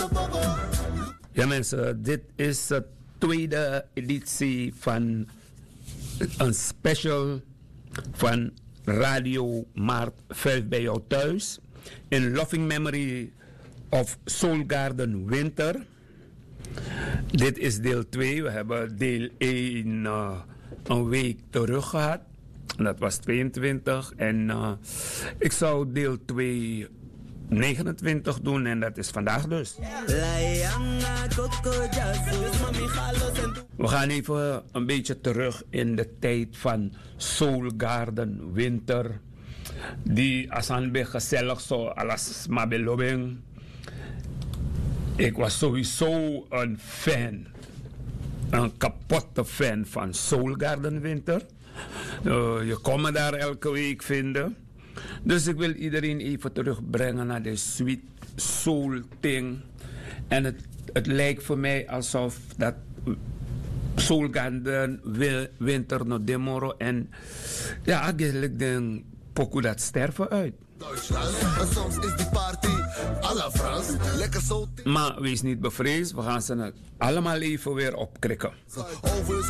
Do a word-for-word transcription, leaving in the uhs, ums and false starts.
Ja mensen, dit is de tweede editie van een special van Radio Maart vijf bij jou thuis. In loving memory of Soul Garden Winter. Dit is deel twee. We hebben deel één uh, een week terug gehad. Dat was tweeëntwintig. En uh, ik zou deel twee negenentwintig doen en dat is vandaag dus. We gaan even een beetje terug in de tijd van Soul Garden Winter. Die asanbe gezellig zo alas mabelobing. Ik was sowieso een fan. Een kapotte fan van Soul Garden Winter. Uh, je kon me daar elke week vinden. Dus ik wil iedereen even terugbrengen naar de sweet soul thing. En het, het lijkt voor mij alsof dat Soul Garden Winter nog demoro. En ja, eigenlijk denk pokoe dat sterven uit. Soms is die party à la Frans. Lekker zo. Maar wees niet bevreesd, we gaan ze allemaal even weer opkrikken.